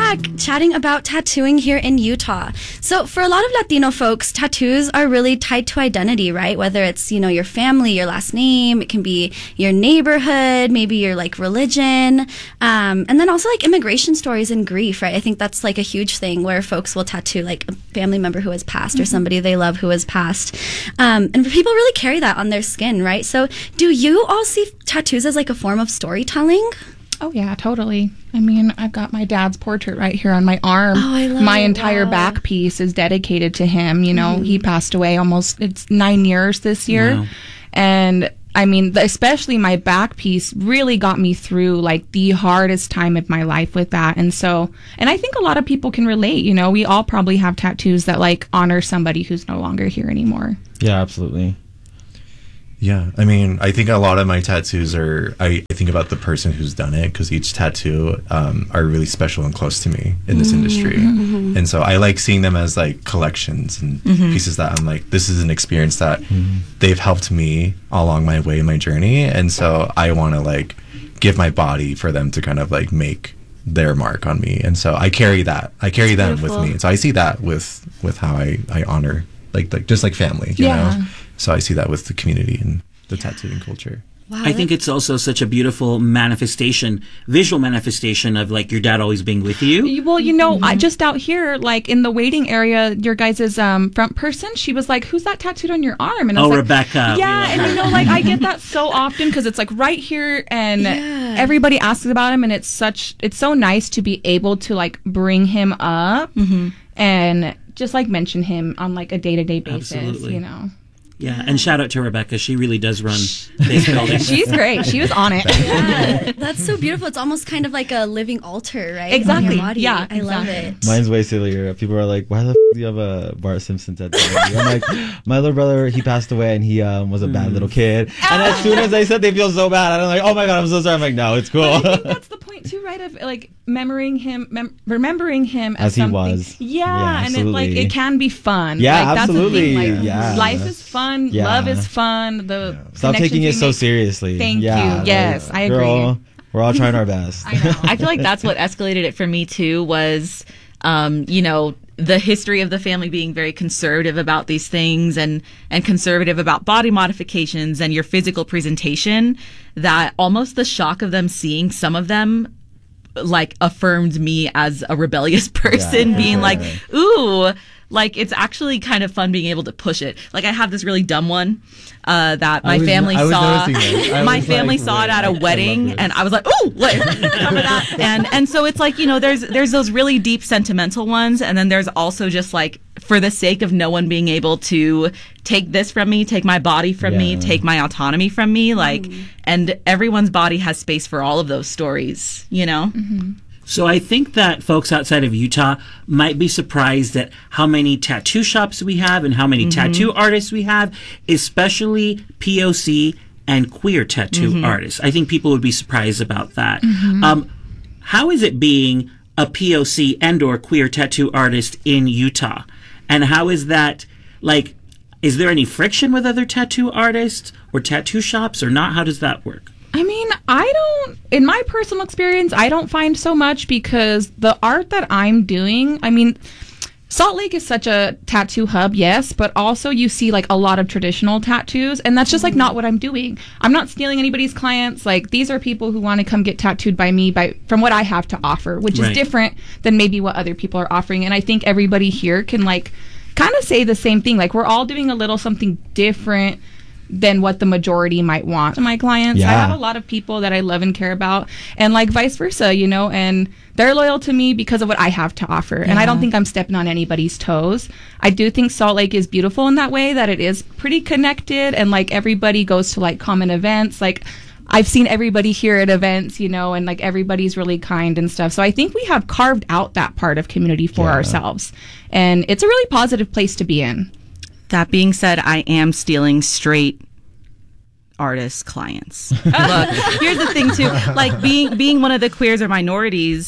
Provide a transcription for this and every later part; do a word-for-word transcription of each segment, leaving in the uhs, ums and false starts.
back chatting about tattooing here in Utah. So for a lot of Latino folks, tattoos are really tied to identity, right? Whether it's, you know, your family, your last name, it can be your neighborhood, maybe your like religion, um, and then also like immigration stories and grief, right? I think that's like a huge thing where folks will tattoo like a family member who has passed mm-hmm. or somebody they love who has passed. Um, and people really carry that on their skin, right? So do you all see tattoos as like a form of storytelling? Oh, yeah, totally. I mean, I've got my dad's portrait right here on my arm. Oh, I love my it. entire Wow. back piece is dedicated to him. You know, mm-hmm. he passed away almost, it's nine years this year. Wow. And I mean, especially my back piece really got me through like the hardest time of my life with that. And so, and I think a lot of people can relate. You know, we all probably have tattoos that like honor somebody who's no longer here anymore. Yeah, absolutely. Yeah, I mean, I think a lot of my tattoos are, I, I think about the person who's done it, because each tattoo um, are really special and close to me in this mm-hmm. industry. Mm-hmm. And so I like seeing them as like collections and mm-hmm. pieces that I'm like, this is an experience that mm-hmm. they've helped me along my way in my journey. And so I want to like give my body for them to kind of like make their mark on me. And so I carry that. I carry That's them beautiful. with me. So I see that with, with how I, I honor, like, like just like family, you yeah. know? So I see that with the community and the tattooing culture. Wow. I think it's also such a beautiful manifestation, visual manifestation of like your dad always being with you. Well, you know, mm-hmm. I, just out here, like in the waiting area, your guys' um, front person, she was like, "Who's that tattooed on your arm?" And I oh, was like, Rebecca. Yeah, and you know, like I get that so often because it's like right here, and yeah. everybody asks about him, and it's such, it's so nice to be able to like bring him up mm-hmm. and just like mention him on like a day to day basis. Absolutely. You know. Yeah, and shout out to Rebecca. She really does run this building. She's great. She was on it. Yeah, that's so beautiful. It's almost kind of like a living altar, right? Exactly. On your body. Yeah, I love it. Mine's way sillier. People are like, "Why the f- do you have a Bart Simpson tattoo?" I'm like, "My little brother, he passed away, and he um, was a bad little kid." And as soon as I said they feel so bad, I'm like, "Oh my god, I'm so sorry." I'm like, "No, it's cool." But I think that's the point too, right? Of like remembering him, mem- remembering him as, as he something. was. Yeah, yeah and it like it can be fun. Yeah, like, absolutely. That's the thing. Like, yeah. life is fun. Yeah. Love is fun. The yeah. Stop taking it so make. seriously. Thank yeah, you. Yes, like, I agree. We're all, we're all trying our best. I know. I feel like that's what escalated it for me too. Was um, you know, the history of the family being very conservative about these things and and conservative about body modifications and your physical presentation. That almost the shock of them seeing some of them like affirmed me as a rebellious person, yeah, being sure. like, ooh. Like, it's actually kind of fun being able to push it. Like, I have this really dumb one uh, that my was, family saw. My family like, saw it at a I, wedding, I and I was like, "Ooh, like, remember that?" And and so it's like, you know, there's there's those really deep sentimental ones, and then there's also just like, for the sake of no one being able to take this from me, take my body from yeah. me, take my autonomy from me, like, mm. and everyone's body has space for all of those stories, you know. Mm-hmm. So I think that folks outside of Utah might be surprised at how many tattoo shops we have and how many mm-hmm. tattoo artists we have, especially P O C and queer tattoo mm-hmm. artists. I think people would be surprised about that. Mm-hmm. Um, how is it being a P O C and or queer tattoo artist in Utah? And how is that, like, is there any friction with other tattoo artists or tattoo shops or not? How does that work? I mean, I don't, in my personal experience, I don't find so much because the art that I'm doing, I mean, Salt Lake is such a tattoo hub, yes, but also you see like a lot of traditional tattoos, and that's just like not what I'm doing. I'm not stealing anybody's clients. Like, these are people who want to come get tattooed by me by from what I have to offer, which right. is different than maybe what other people are offering. And I think everybody here can like kind of say the same thing. Like, we're all doing a little something different than what the majority might want to my clients. Yeah. I have a lot of people that I love and care about, and like vice versa, you know, and they're loyal to me because of what I have to offer. Yeah. And I don't think I'm stepping on anybody's toes. I do think Salt Lake is beautiful in that way, that it is pretty connected, and like everybody goes to like common events. Like, I've seen everybody here at events, you know, and like everybody's really kind and stuff. So I think we have carved out that part of community for yeah. ourselves, and it's a really positive place to be in. That being said, I am stealing straight artist clients. Look, here's the thing too. Like, being being one of the queers or minorities,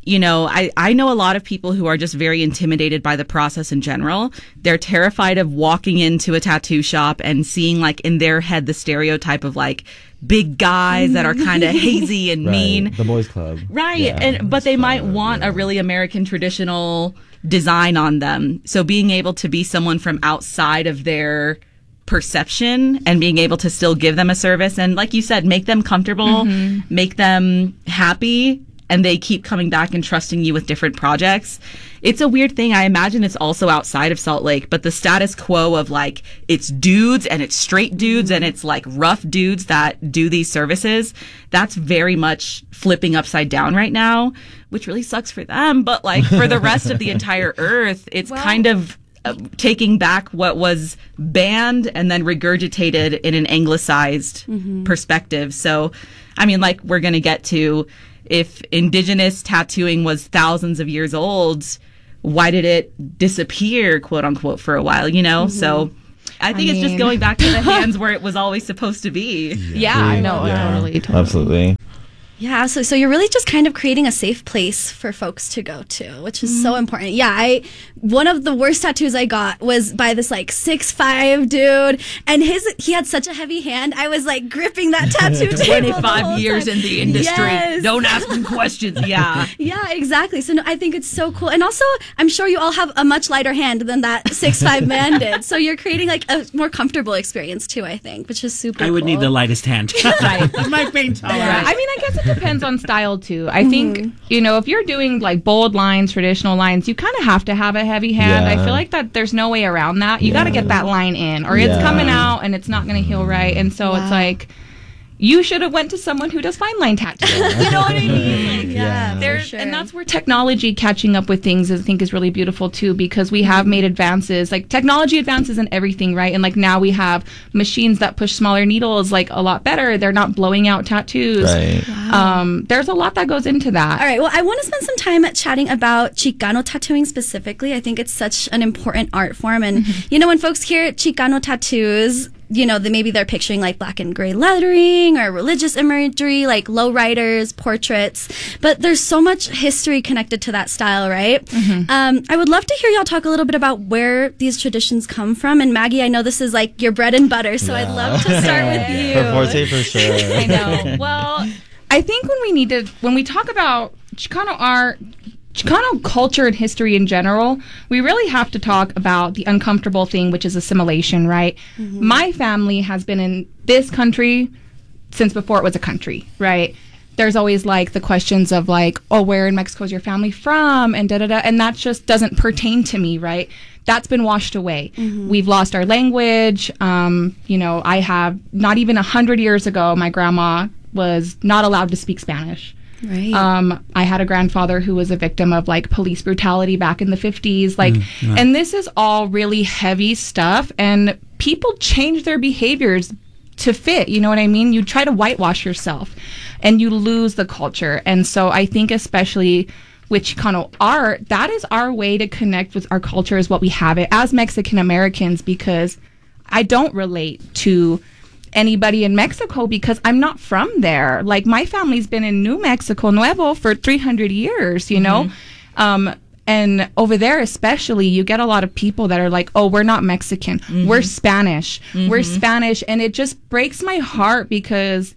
you know, I, I know a lot of people who are just very intimidated by the process in general. They're terrified of walking into a tattoo shop and seeing, like, in their head, the stereotype of, like, big guys that are kind of hazy and Right. mean. The boys club. Right. Yeah, and But it's they might fun, want yeah. a really American traditional design on them. So being able to be someone from outside of their perception and being able to still give them a service and, like you said, make them comfortable, mm-hmm. make them happy, and they keep coming back and trusting you with different projects. It's a weird thing. I imagine it's also outside of Salt Lake, but the status quo of, like, it's dudes and it's straight dudes and it's, like, rough dudes that do these services, that's very much flipping upside down right now, which really sucks for them. But, like, for the rest of the entire earth, it's Well, kind of uh, taking back what was banned and then regurgitated in an anglicized Mm-hmm. perspective. So, I mean, like, we're going to get to, if indigenous tattooing was thousands of years old, why did it disappear, quote unquote, for a while, you know? Mm-hmm. So I think I it's just mean- going back to the hands where it was always supposed to be. Yeah, no, Yeah. totally, totally. Absolutely. Yeah, so so you're really just kind of creating a safe place for folks to go to, which is so important. Yeah, I one of the worst tattoos I got was by this like six five dude, and his he had such a heavy hand. I was like gripping that tattoo table the twenty-five whole years time. in the industry. Yes. Don't ask me questions. Yeah. Yeah, exactly. So no, I think it's so cool, and also I'm sure you all have a much lighter hand than that six five man did. So you're creating like a more comfortable experience too, I think, which is super. I would cool. need the lightest hand. Right. My pain tolerance. I mean, I guess it depends on style too. I think, you know, if you're doing like bold lines, traditional lines, you kind of have to have a heavy hand. Yeah. I feel like that there's no way around that. You got to Yeah. get that line in, or it's Yeah. coming out and it's not going to heal right. And so Wow. it's like, you should have went to someone who does fine line tattoos. You know what I mean? Like, Yeah, for there's, sure. and that's where technology catching up with things I think is really beautiful too, because we have made advances, like technology advances in everything, right? And like now we have machines that push smaller needles like a lot better. They're not blowing out tattoos. Right. Um, there's a lot that goes into that. All right. Well, I want to spend some time chatting about Chicano tattooing specifically. I think it's such an important art form. And, Mm-hmm. you know, when folks hear Chicano tattoos, you know, the, maybe they're picturing like black and gray lettering or religious imagery, like lowriders, portraits. But there's so much history connected to that style, right? Mm-hmm. Um, I would love to hear y'all talk a little bit about where these traditions come from. And Maggie, I know this is like your bread and butter, so I'd love to start with you. For forte, for sure. I know. Well, I think when we need to, when we talk about Chicano art, Chicano culture and history in general, we really have to talk about the uncomfortable thing, which is assimilation, right? Mm-hmm. My family has been in this country since before it was a country, right? There's always like the questions of like, oh, where in Mexico is your family from? And da da da. And that just doesn't pertain to me, right? That's been washed away. Mm-hmm. We've lost our language. Um, you know, I have not even a hundred years ago, my grandma was not allowed to speak Spanish. Right. Um, I had a grandfather who was a victim of like police brutality back in the fifties. Like, and this is all really heavy stuff, and people change their behaviors to fit. You know what I mean? You try to whitewash yourself and you lose the culture. And so I think especially with Chicano art, that is our way to connect with our culture, is what we have it as Mexican Americans, because I don't relate to anybody in Mexico because I'm not from there. Like, my family's been in New Mexico Nuevo for three hundred years, you know? Um, and over there, especially, you get a lot of people that are like, oh, we're not Mexican. We're Spanish. We're Spanish. And it just breaks my heart because,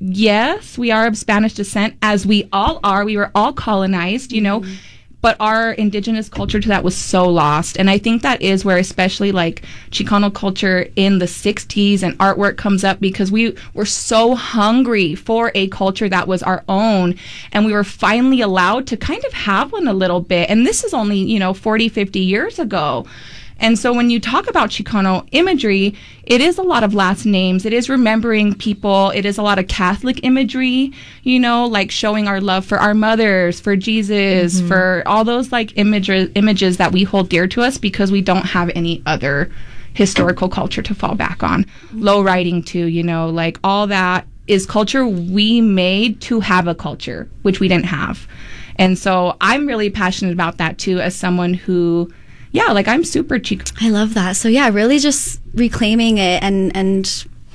yes, we are of Spanish descent, as we all are. We were all colonized, you know? But our indigenous culture to that was so lost. And I think that is where especially like Chicano culture in the sixties and artwork comes up, because we were so hungry for a culture that was our own. And we were finally allowed to kind of have one a little bit. And this is only, you know, forty, fifty years ago. And so when you talk about Chicano imagery, it is a lot of last names. It is remembering people. It is a lot of Catholic imagery, you know, like showing our love for our mothers, for Jesus, mm-hmm. for all those like images, images that we hold dear to us because we don't have any other historical culture to fall back on. Low riding too, you know, like all that is culture we made to have a culture, which we didn't have. And so I'm really passionate about that too, as someone who, yeah, like I'm super Chico. I love that. So yeah, really just reclaiming it and and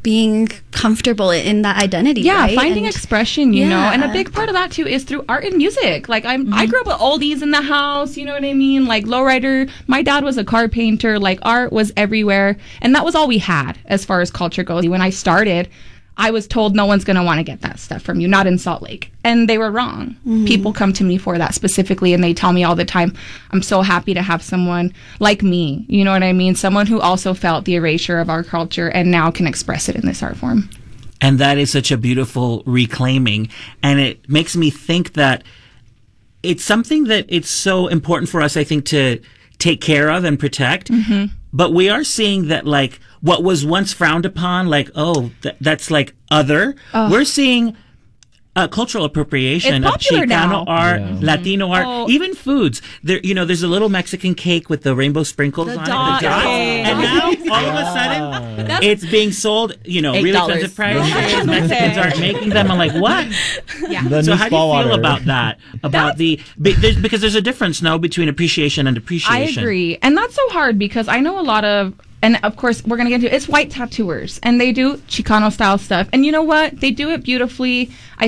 being comfortable in that identity. Yeah, right? finding And- expression, you know, and a Yeah. big part of that too is through art and music. Like I'm, I grew up with oldies in the house, you know what I mean? Like lowrider. My dad was a car painter. Like art was everywhere, and that was all we had as far as culture goes. When I started, I was told no one's going to want to get that stuff from you, not in Salt Lake. And they were wrong. People come to me for that specifically, and they tell me all the time, I'm so happy to have someone like me. You know what I mean? Someone who also felt the erasure of our culture and now can express it in this art form. And that is such a beautiful reclaiming. And it makes me think that it's something that it's so important for us, I think, to take care of and protect. Mm-hmm. But we are seeing that, like, what was once frowned upon, like, oh, th- that's like other. Oh. We're seeing uh, cultural appropriation It's of popular Chicano now. art, Yeah. Latino art, Oh. even foods. There, you know, there's a little Mexican cake with the rainbow sprinkles The on dot it. The dots. cake. And now, all of a sudden, it's being sold, you know, Eight really dollars. expensive prices. Mexicans aren't making them. I'm like, what? The So new how do spa you feel water. about that? About the be- there's, because there's a difference, no, between appreciation and I depreciation. agree. And that's so hard because I know a lot of, and of course we're going to get into it's white tattooers and they do Chicano style stuff. And you know what? They do it beautifully. I